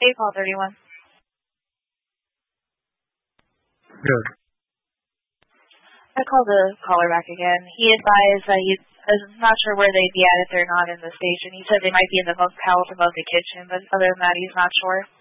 Hey, call 31. Good. I called the caller back again. He advised that he's not sure where they'd be at if they're not in the station. He said they might be in the bunkhouse above the kitchen, but other than that, he's not sure.